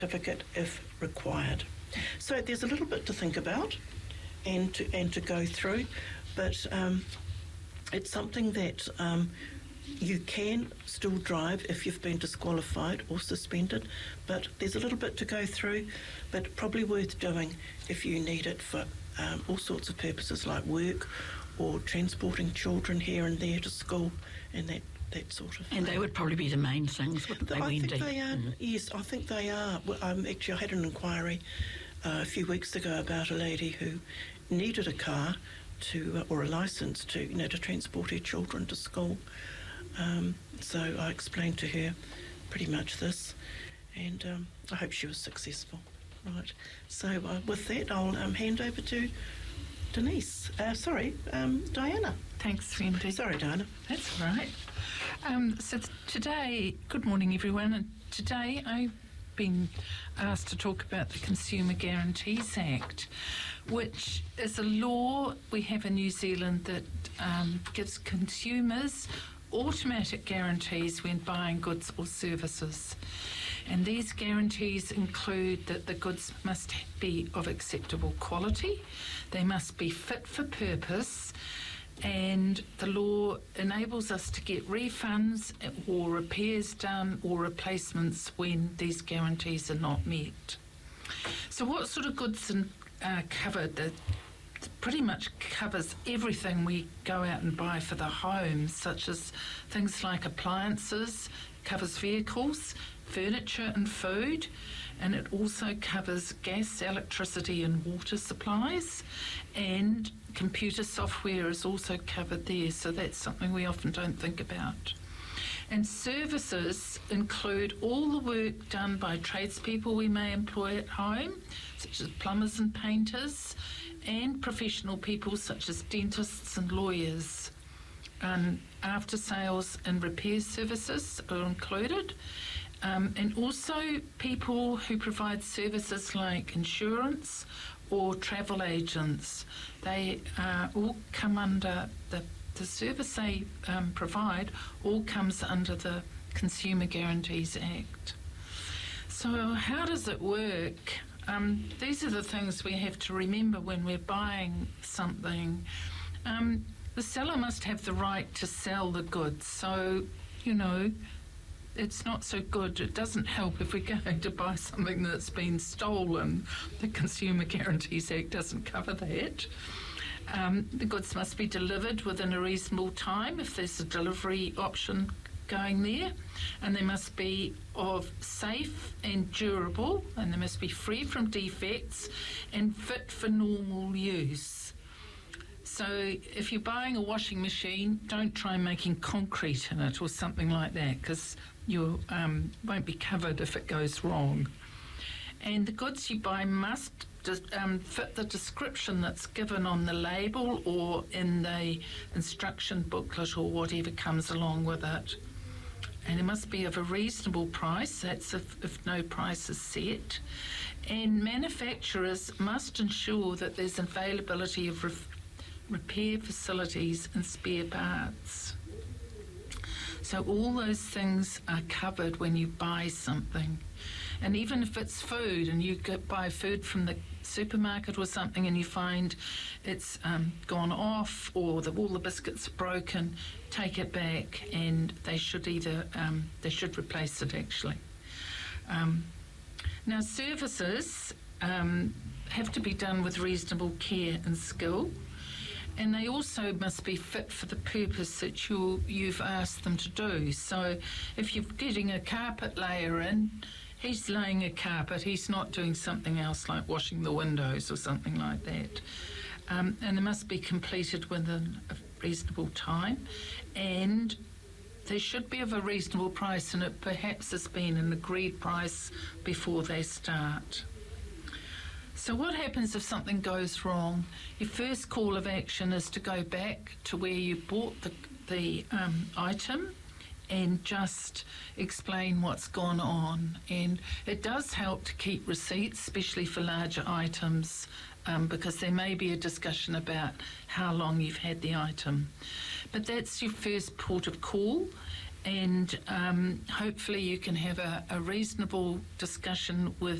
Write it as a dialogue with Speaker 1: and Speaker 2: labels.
Speaker 1: certificate if required. So there's a little bit to think about and to go through, but it's something that you can still drive if you've been disqualified or suspended, but there's a little bit to go through, but probably worth doing if you need it for all sorts of purposes like work or transporting children here and there to school and that sort of thing.
Speaker 2: And they would probably be the main things, wouldn't they, Wendy?
Speaker 1: I think they are, yes, I think they are. Well, actually, I had an inquiry a few weeks ago about a lady who needed a car or a licence to transport her children to school. So I explained to her pretty much this, and I hope she was successful. Right. So with that, I'll hand over to Denise. Diana.
Speaker 3: Thanks, Wendy.
Speaker 1: Sorry, Diana.
Speaker 3: That's all right. So today, good morning, everyone. And today I've been asked to talk about the Consumer Guarantees Act, which is a law we have in New Zealand that gives consumers automatic guarantees when buying goods or services. And these guarantees include that the goods must be of acceptable quality, they must be fit for purpose, and the law enables us to get refunds or repairs done or replacements when these guarantees are not met. So what sort of goods are covered? That pretty much covers everything we go out and buy for the home, such as things like appliances, covers vehicles, furniture and food, and it also covers gas, electricity and water supplies, and computer software is also covered there, so that's something we often don't think about. And services include all the work done by tradespeople we may employ at home, such as plumbers and painters, and professional people such as dentists and lawyers. And after sales and repair services are included. And also people who provide services like insurance or travel agents. They all come under the service they provide all comes under the Consumer Guarantees Act. So how does it work? These are the things we have to remember when we're buying something. The seller must have the right to sell the goods. So, it's not so good. It doesn't help if we're going to buy something that's been stolen. The Consumer Guarantees Act doesn't cover that. The goods must be delivered within a reasonable time if there's a delivery option going there, and they must be of safe and durable, and they must be free from defects and fit for normal use. So if you're buying a washing machine, don't try making concrete in it or something like that, because you won't be covered if it goes wrong. And the goods you buy must fit the description that's given on the label or in the instruction booklet or whatever comes along with it. And it must be of a reasonable price, that's if no price is set. And manufacturers must ensure that there's availability of repair facilities and spare parts. So all those things are covered when you buy something. And even if it's food and you buy food from the supermarket or something and you find it's gone off or all the biscuits are broken, take it back and they should replace it actually. Now services have to be done with reasonable care and skill. And they also must be fit for the purpose that you've asked them to do. So if you're getting a carpet layer in, he's laying a carpet, he's not doing something else like washing the windows or something like that. And they must be completed within a reasonable time. And they should be of a reasonable price, and it perhaps has been an agreed price before they start. So what happens if something goes wrong? Your first call of action is to go back to where you bought the item and just explain what's gone on. And it does help to keep receipts, especially for larger items, because there may be a discussion about how long you've had the item. But that's your first port of call. and hopefully you can have a reasonable discussion with